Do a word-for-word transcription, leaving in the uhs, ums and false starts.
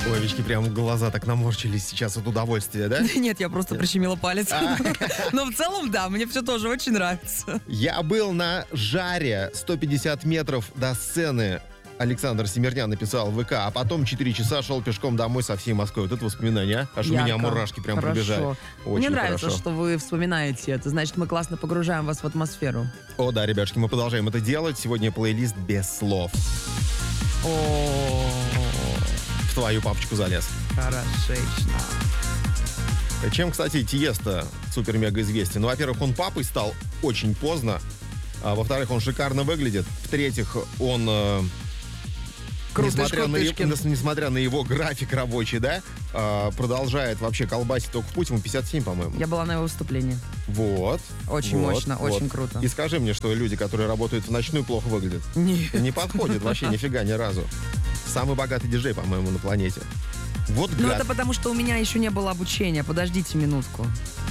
Ой, Вички, прям глаза так наморщились сейчас от удовольствия, да? Нет, я просто прищемила палец. Но в целом, да, мне все тоже очень нравится. Я был на жаре сто пятьдесят метров до сцены. Александр Семернян написал в ВК, а потом четыре часа шел пешком домой со всей Москвой. Вот это воспоминания, а? Аж у меня мурашки прям хорошо. пробежали. Очень Мне нравится, хорошо. что вы вспоминаете это. Значит, мы классно погружаем вас в атмосферу. О, да, ребятушки, мы продолжаем это делать. Сегодня плейлист без слов. О, В твою папочку залез. хорошечно. Чем, кстати, Тиеста супер-мега известен? Ну, во-первых, он папой стал очень поздно. А во-вторых, он шикарно выглядит. В-третьих, он... э, Крутыш, несмотря, на, крутышкин. е- несмотря на его график рабочий, да, э, продолжает вообще колбасить только в путь. Ему пятьдесят семь, по-моему. Я была на его выступлении. Вот. Очень вот, мощно, вот. очень круто. И скажи мне, что люди, которые работают в ночную, плохо выглядят. Нет. Не подходит вообще нифига ни разу. Самый богатый диджей, по-моему, на планете. Вот Ну, гад. это потому, что у меня еще не было обучения. Подождите минутку.